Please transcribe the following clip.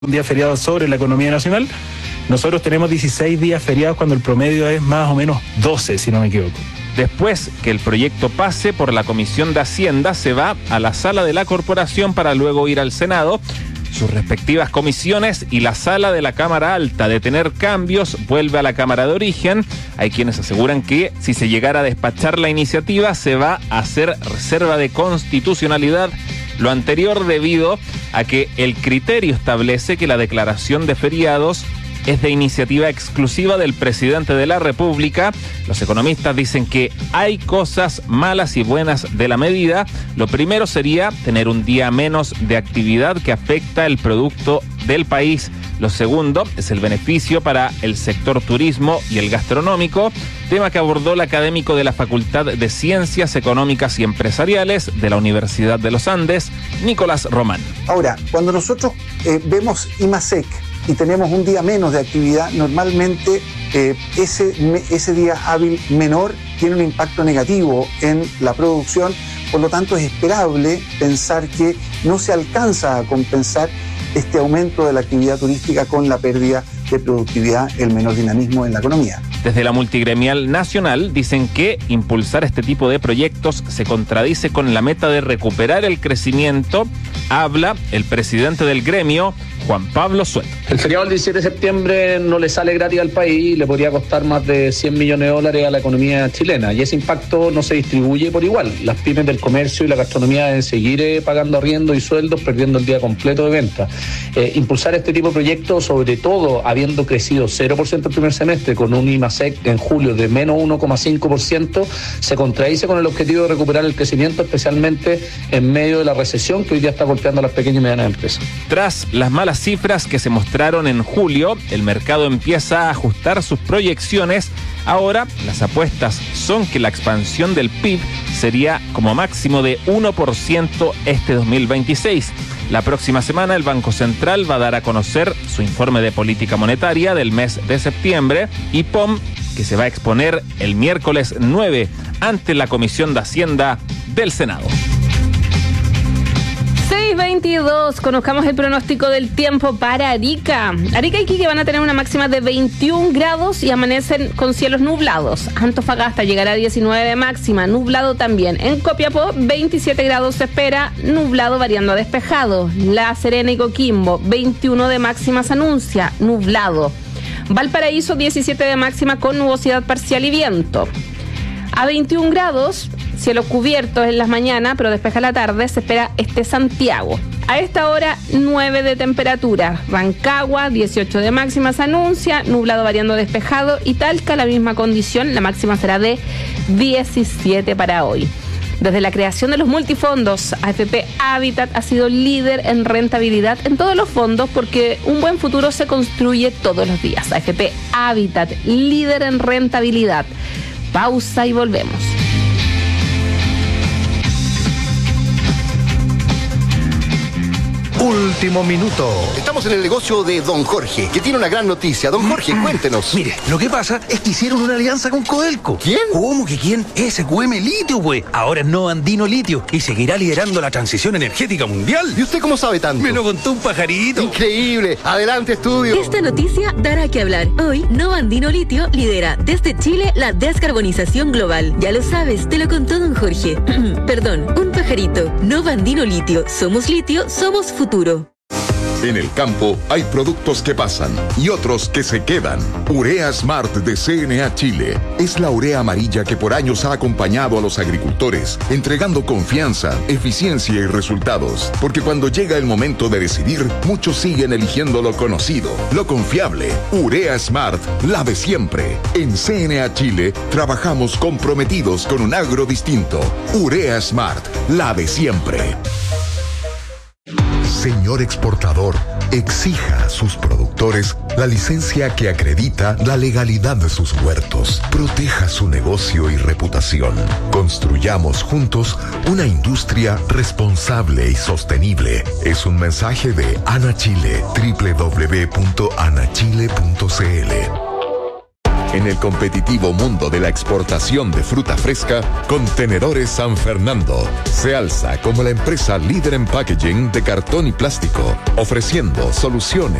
un día feriado sobre la economía nacional. Nosotros tenemos 16 días feriados cuando el promedio es más o menos 12, si no me equivoco. Después que el proyecto pase por la Comisión de Hacienda, se va a la sala de la Corporación para luego ir al Senado, sus respectivas comisiones y la sala de la Cámara Alta. De tener cambios, vuelve a la Cámara de Origen. Hay quienes aseguran que si se llegara a despachar la iniciativa, se va a hacer reserva de constitucionalidad. Lo anterior debido a que el criterio establece que la declaración de feriados es de iniciativa exclusiva del presidente de la República. Los economistas dicen que hay cosas malas y buenas de la medida. Lo primero sería tener un día menos de actividad que afecta el producto del país. Lo segundo es el beneficio para el sector turismo y el gastronómico, tema que abordó el académico de la Facultad de Ciencias Económicas y Empresariales de la Universidad de los Andes, Nicolás Román. Ahora, cuando nosotros vemos IMASEC y tenemos un día menos de actividad, normalmente ese día hábil menor tiene un impacto negativo en la producción, por lo tanto es esperable pensar que no se alcanza a compensar este aumento de la actividad turística con la pérdida de productividad, el menor dinamismo en la economía. Desde la multigremial nacional dicen que impulsar este tipo de proyectos se contradice con la meta de recuperar el crecimiento. Habla el presidente del gremio, Juan Pablo Suet. El feriado del 17 de septiembre no le sale gratis al país y le podría costar más de 100 millones de dólares a la economía chilena, y ese impacto no se distribuye por igual. Las pymes del comercio y la gastronomía deben seguir pagando arriendo y sueldos, perdiendo el día completo de venta. Impulsar este tipo de proyectos, sobre todo habiendo crecido 0% el primer semestre con un IMASEC en julio de menos 1,5%, se contradice con el objetivo de recuperar el crecimiento, especialmente en medio de la recesión que hoy día está golpeando a las pequeñas y medianas empresas. Tras las malas cifras que se mostraron en julio, el mercado empieza a ajustar sus proyecciones. Ahora, las apuestas son que la expansión del PIB sería como máximo de 1% este 2026. La próxima semana el Banco Central va a dar a conocer su informe de política monetaria del mes de septiembre y POM, que se va a exponer el miércoles 9 ante la Comisión de Hacienda del Senado. 6:22, conozcamos el pronóstico del tiempo para Arica. Arica y Iquique van a tener una máxima de 21 grados y amanecen con cielos nublados. Antofagasta llegará a 19 de máxima, nublado también. En Copiapó, 27 grados se espera, nublado variando a despejado. La Serena y Coquimbo, 21 de máxima se anuncia, nublado. Valparaíso, 17 de máxima con nubosidad parcial y viento. A 21 grados, cielos cubiertos en las mañanas, pero despeja la tarde, se espera Santiago. A esta hora, 9 de temperatura. Rancagua, 18 de máxima se anuncia, nublado variando despejado. Y Talca, la misma condición, la máxima será de 17 para hoy. Desde la creación de los multifondos, AFP Habitat ha sido líder en rentabilidad en todos los fondos, porque un buen futuro se construye todos los días. AFP Habitat, líder en rentabilidad. Pausa y volvemos. Último minuto. Estamos en el negocio de Don Jorge, que tiene una gran noticia. Don Jorge, cuéntenos. Mire, lo que pasa es que hicieron una alianza con Codelco. ¿Quién? ¿Cómo que quién? SQM Litio, pues. Ahora es No Andino Litio y seguirá liderando la transición energética mundial. ¿Y usted cómo sabe tanto? Me lo contó un pajarito. Increíble. Adelante, estudio. Esta noticia dará que hablar. Hoy, No Andino Litio lidera desde Chile la descarbonización global. Ya lo sabes, te lo contó Don Jorge. Perdón, un pajarito. No Andino Litio. Somos litio, somos futuro. En el campo hay productos que pasan y otros que se quedan. Urea Smart de CNA Chile es la urea amarilla que por años ha acompañado a los agricultores, entregando confianza, eficiencia y resultados. Porque cuando llega el momento de decidir, muchos siguen eligiendo lo conocido, lo confiable. Urea Smart, la de siempre. En CNA Chile trabajamos comprometidos con un agro distinto. Urea Smart, la de siempre. Señor exportador, exija a sus productores la licencia que acredita la legalidad de sus huertos. Proteja su negocio y reputación. Construyamos juntos una industria responsable y sostenible. Es un mensaje de ANA Chile, www.anachile.cl. En el competitivo mundo de la exportación de fruta fresca, Contenedores San Fernando se alza como la empresa líder en packaging de cartón y plástico, ofreciendo soluciones